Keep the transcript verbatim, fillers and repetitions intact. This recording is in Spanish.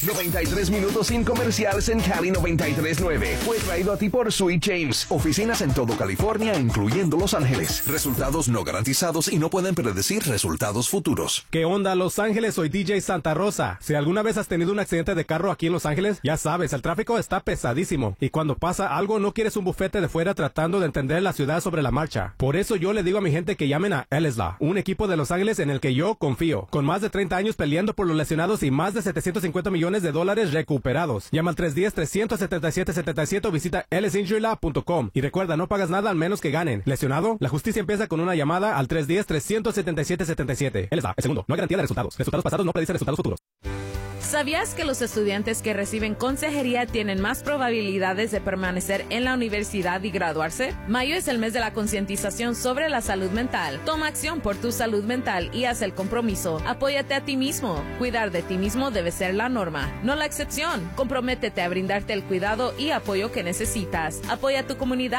noventa y tres minutos sin comerciales en Cali noventa y tres punto nueve. Fue traído a ti por Sweet James. Oficinas en todo California, incluyendo Los Ángeles. Resultados no garantizados y no pueden predecir resultados futuros. ¿Qué onda, Los Ángeles? Soy D J Santa Rosa. Si alguna vez has tenido un accidente de carro aquí en Los Ángeles, ya sabes, el tráfico está pesadísimo. Y cuando pasa algo, no quieres un bufete de fuera tratando de entender la ciudad sobre la marcha. Por eso yo le digo a mi gente que llamen a Ellis Law, un equipo de Los Ángeles en el que yo confío. Con más de treinta años peleando por los lesionados y más de setecientos cincuenta millones de dólares recuperados. Llama al tres uno cero, tres siete siete, siete siete o visita ellis injury law punto com. Y recuerda, no pagas nada al menos que ganen. ¿Lesionado? La justicia empieza con una llamada al tres uno cero, tres siete siete, siete siete. Ellis Law. El segundo, no hay garantía de resultados. Resultados pasados no predicen resultados futuros. ¿Sabías que los estudiantes que reciben consejería tienen más probabilidades de permanecer en la universidad y graduarse? Mayo es el mes de la concientización sobre la salud mental. Toma acción por tu salud mental y haz el compromiso. Apóyate a ti mismo. Cuidar de ti mismo debe ser la norma, no la excepción. Comprométete a brindarte el cuidado y apoyo que necesitas. Apoya a tu comunidad.